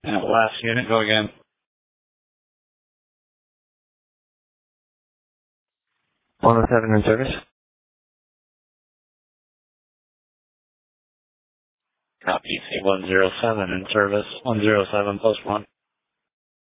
And last unit, go again. One oh seven in service. Copy C107 in service. 107 post 1.